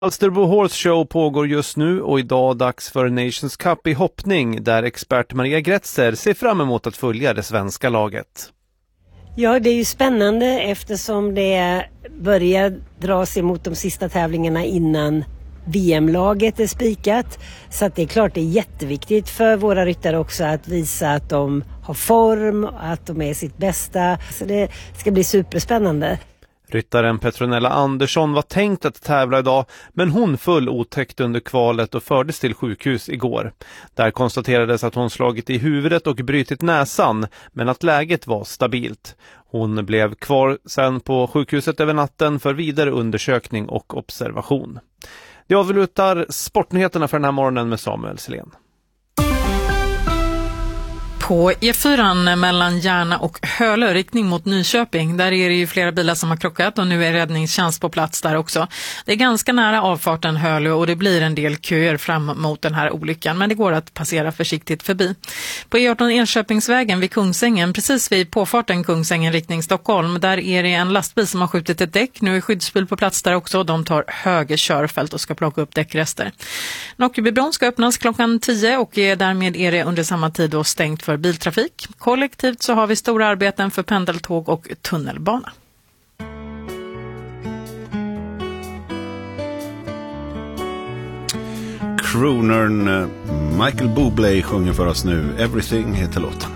Falsterbo Horse Show pågår just nu och idag dags för Nations Cup i hoppning där expert Maria Gretzer ser fram emot att följa det svenska laget. Ja, det är ju spännande eftersom det börjar dra sig mot de sista tävlingarna innan VM-laget är spikat. Så att det är klart det är jätteviktigt för våra ryttare också att visa att de har form, att de är sitt bästa. Så det ska bli superspännande. Ryttaren Petronella Andersson var tänkt att tävla idag, men hon föll otäckt under kvalet och fördes till sjukhus igår. Där konstaterades att hon slagit i huvudet och brytit näsan, men att läget var stabilt. Hon blev kvar sen på sjukhuset över natten för vidare undersökning och observation. Det avslutar sportnyheterna för den här morgonen med Samuel Selén. På E4 mellan Järna och Hölö riktning mot Nyköping, där är det ju flera bilar som har krockat och nu är räddningstjänst på plats där också. Det är ganska nära avfarten Hölö och det blir en del köer fram mot den här olyckan, men det går att passera försiktigt förbi. På E18 Enköpingsvägen vid Kungsängen, precis vid påfarten Kungsängen riktning Stockholm, där är det en lastbil som har skjutit ett däck. Nu är skyddsbil på plats där också och de tar höger körfält och ska plocka upp däckrester. Nockebybron ska öppnas klockan 10 och därmed är det under samma tid då stängt för biltrafik. Kollektivt så har vi stora arbeten för pendeltåg och tunnelbana. Croonern Michael Bublé sjunger för oss nu. Everything heter låten.